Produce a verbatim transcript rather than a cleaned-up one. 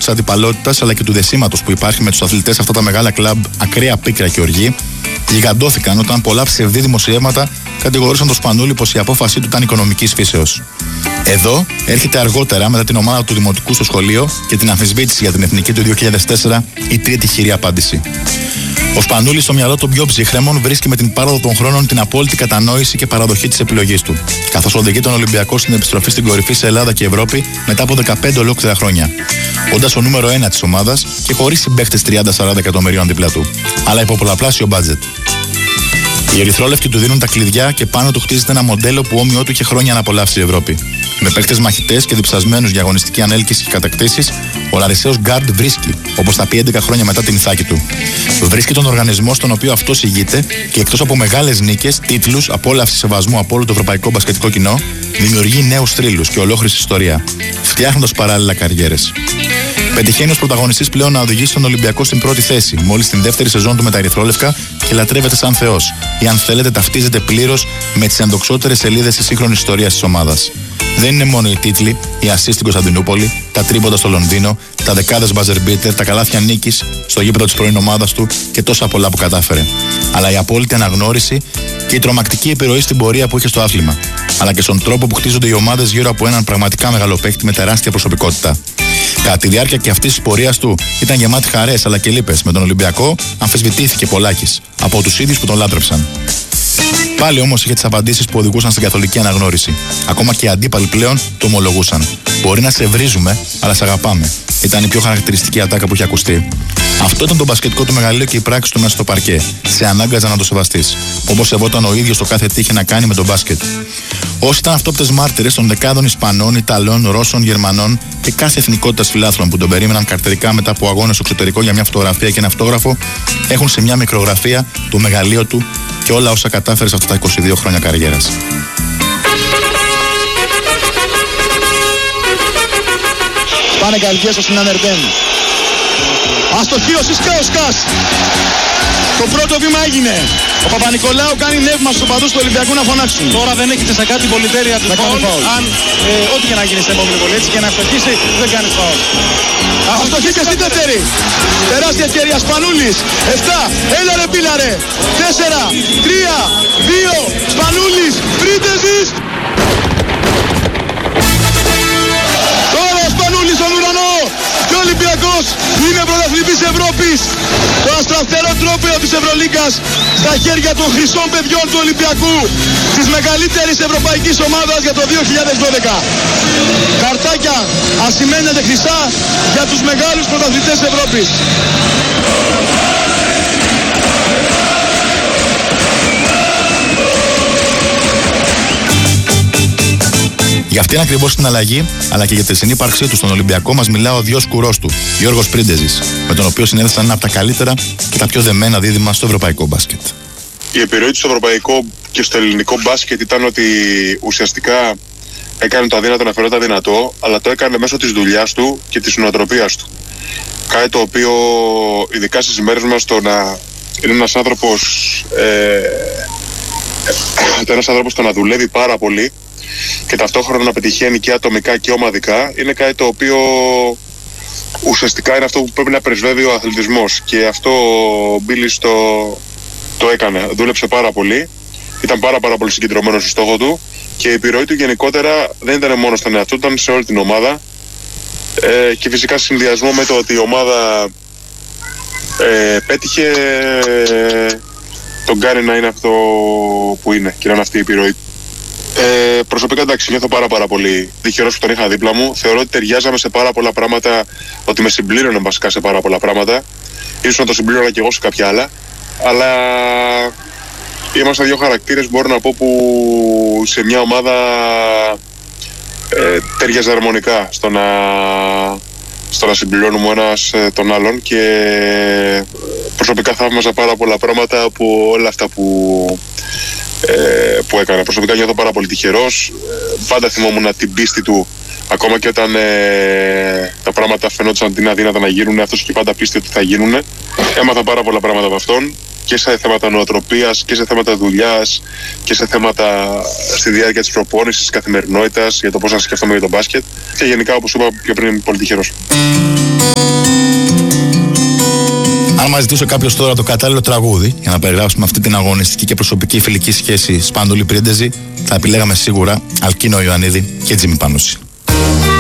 της αντιπαλότητας αλλά και του δεσίματος που υπάρχει με τους αθλητές αυτά τα μεγάλα κλαμπ ακραία πίκρα και οργή, γιγαντώθηκαν όταν πολλά ψευδή δημοσιεύματα κατηγορούσαν τον Σπανούλη πως η απόφασή του ήταν οικονομικής φύσεως. Εδώ έρχεται αργότερα, μετά την ομάδα του Δημοτικού στο σχολείο και την αμφισβήτηση για την εθνική του δύο χιλιάδες τέσσερα, η τρίτη χειρή απάντηση. Ο Σπανούλης, στο μυαλό των πιο ψυχρέμων, βρίσκει με την πάροδο των χρόνων την απόλυτη κατανόηση και παραδοχή της επιλογής του, καθώς οδηγεί τον Ολυμπιακό στην επιστροφή στην κορυφή σε Ελλάδα και Ευρώπη μετά από δεκαπέντε ολόκληρα χρόνια, όντας ο νούμερο ένα της ομάδας και χωρίς συμπαίκτες τριάντα σαράντα εκατομμυρίων δίπλα του, αλλά υπό πολλαπλάσιο μπάτζετ. Οι ερυθρόλευκοι του δίνουν τα κλειδιά και πάνω του χτίζεται ένα μοντέλο που όμοιό του είχε χρόνια να απολαύσει η Ευρώπη. Με παίκτες μαχητές και διψασμένους για αγωνιστική ανέλκυση και κατακτήσεις, ο Λαρισαίος Γκάρντ βρίσκει, όπως θα πει έντεκα χρόνια μετά την Ιθάκη του. Βρίσκει τον οργανισμό στον οποίο αυτός ηγείται και εκτός από μεγάλες νίκες, τίτλους, απόλαυση σεβασμού από όλο το ευρωπαϊκό μπασκετικό κοινό, δημιουργεί νέους θρύλους και ολόκληρη ιστορία, φτιάχνοντας παράλληλα καριέρες. Πετυχαίνει ως πρωταγωνιστής πλέον να οδηγήσει τον Ολυμπιακό στην πρώτη θέση, μόλις την δεύτερη σεζόν του με τα ερυθρόλευκα και λατρεύεται σαν θεός, ή αν θέλετε ταυτίζεται πλήρως με τις ενδοξότερες σελίδες της σύγχρονης ιστορίας της ομάδας. Δεν είναι μόνο οι τίτλοι, οι ασίστ στην Κωνσταντινούπολη, τα τρίποντα στο Λονδίνο, τα δεκάδες buzzer beater, τα καλάθια νίκης στο γήπεδο της πρώην ομάδας του και τόσα πολλά που κατάφερε. Αλλά η απόλυτη αναγνώριση και η τρομακτική επιρροή στην πορεία που είχε στο άθλημα, αλλά και στον τρόπο που χτίζονται οι ομάδες γύρω από έναν πραγματικά μεγάλο παίκτη με τεράστια προσωπικότητα. Κατά τη διάρκεια και αυτής της πορείας του ήταν γεμάτη χαρές αλλά και λύπες. Με τον Ολυμπιακό αμφισβητήθηκε πολλάκις από τους ίδιους που τον λάτρεψαν. Πάλι όμως είχε τις απαντήσεις που οδηγούσαν στην καθολική αναγνώριση. Ακόμα και οι αντίπαλοι πλέον το ομολογούσαν. Μπορεί να σε βρίζουμε, αλλά σε αγαπάμε. Ήταν η πιο χαρακτηριστική ατάκα που είχε ακουστεί. Αυτό ήταν το μπασκετικό του μεγαλείο και η πράξη του μέσα στο παρκέ. Σε ανάγκαζαν να το σεβαστείς. Όπως σεβόταν ο ίδιος το κάθε τι είχε να κάνει με τον μπάσκετ. Όσοι ήταν αυτόπτες μάρτυρες των δεκάδων Ισπανών, Ιταλών, Ρώσων, Γερμανών και κάθε εθνικότητας φιλάθλων που τον περίμεναν καρτερικά μετά από αγώνες στο εξωτερικό για μια φωτογραφία και ένα αυτόγραφο, έχουν σε μια μικρογραφία το μεγαλείο του και όλα όσα κατάφερε σε αυτά τα είκοσι δύο χρόνια καριέρας. Πάνε καρδιές στο Συνανερντέν. Αστοχίωσης και ο Σκάς. Το πρώτο βήμα έγινε. Ο Παπα-Νικολάου κάνει νεύμα στους οπαδούς του Ολυμπιακού να φωνάξουν. Τώρα δεν έχετε σε κάτι πολυτέλεια του φαουλ. Αν ε, ό,τι και να γίνει στην επόμενη βολή, έτσι και να αστοχίσει, δεν κάνεις φαουλ. Αστοχή και στην δεύτερη. Τεράστια ευκαιρία Σπανούλης. επτά. Έλα ρε πίλαρε. τέσσερα. τρία. δύο. Σπανούλης. Πρίντεζης. Τώρα ο Σπανούλης στον ουρανό. Και ο Ολυμπιακός είναι πρωταθλητής Ευρώπης. Το αστραφτερό τρόπαιο της Ευρωλίγκας στα χέρια των χρυσών παιδιών του Ολυμπιακού, της μεγαλύτερης ευρωπαϊκής ομάδας για το δύο χιλιάδες δώδεκα. Καρτάκια ασημένεται χρυσά για τους μεγάλους πρωταθλητές Ευρώπης. Για αυτήν ακριβώς την αλλαγή, αλλά και για τη συνύπαρξή του στον Ολυμπιακό, μας μιλά ο δυος κουρός του, Γιώργος Πρίντεζης, με τον οποίο συνέδεσαν ένα από τα καλύτερα και τα πιο δεμένα δίδυμα στο ευρωπαϊκό μπάσκετ. Η επιρροή του στο ευρωπαϊκό και στο ελληνικό μπάσκετ ήταν ότι ουσιαστικά έκανε το αδύνατο να φαινόταν δυνατό, αλλά το έκανε μέσω της δουλειάς του και της νοοτροπίας του. Κάτι το οποίο, ειδικά στις μέρες μας, το να είναι ένας άνθρωπος, ε, ένας άνθρωπος το να δουλεύει πάρα πολύ και ταυτόχρονα να πετυχαίνει και ατομικά και ομαδικά, είναι κάτι το οποίο ουσιαστικά είναι αυτό που πρέπει να πρεσβεύει ο αθλητισμός, και αυτό ο Μπίλης το, το έκανε. Δούλεψε πάρα πολύ, ήταν πάρα, πάρα πολύ συγκεντρωμένος στο στόχο του και η επιρροή του γενικότερα δεν ήταν μόνο στον εαυτό, ήταν σε όλη την ομάδα, ε, και φυσικά σε συνδυασμό με το ότι η ομάδα ε, πέτυχε, ε, τον κάνει να είναι αυτό που είναι και να είναι αυτή η επιρροή. Ε, προσωπικά εντάξει, νιώθω πάρα πάρα πολύ τυχερός που τον είχα δίπλα μου. Θεωρώ ότι ταιριάζαμε σε πάρα πολλά πράγματα, ότι με συμπλήρωνε βασικά σε πάρα πολλά πράγματα. Ίσως να το συμπλήρωνα και εγώ σε κάποια άλλα. Αλλά είμαστε δύο χαρακτήρες, μπορώ να πω, που σε μια ομάδα ε, ταιριάζει αρμονικά στο να, στο να συμπληρώνουμε ο ένας ε, τον άλλον, και προσωπικά θαύμαζα πάρα πολλά πράγματα από όλα αυτά που Ε, που έκανε. Προσωπικά νιώθω πάρα πολύ τυχερός. Ε, πάντα θυμόμουν την πίστη του, ακόμα και όταν ε, τα πράγματα φαινόντουσαν ότι είναι αδύνατα να γίνουν, αυτός και πάντα πίστη ότι θα γίνουν. Έμαθα πάρα πολλά πράγματα από αυτόν, και σε θέματα νοοτροπίας και σε θέματα δουλειάς και σε θέματα στη διάρκεια της προπόνησης, της καθημερινότητας, για το πώς να σκέφτομαι για τον μπάσκετ, και γενικά, όπως είπα πιο πριν, πολύ τυχερός. Αν μας ζητούσε κάποιος τώρα το κατάλληλο τραγούδι για να περιγράψουμε αυτή την αγωνιστική και προσωπική φιλική σχέση Σπανούλη Πρίντεζη, θα επιλέγαμε σίγουρα Αλκίνο Ιωαννίδη και Τζίμι Πάνωση.